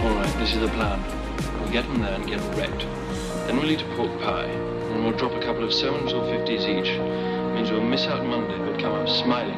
Alright, this is the plan. We'll get them there and get wrecked. Then we'll eat a pork pie, and we'll drop a couple of 7s or 50s each. Means we'll miss out Monday, but come up smiling.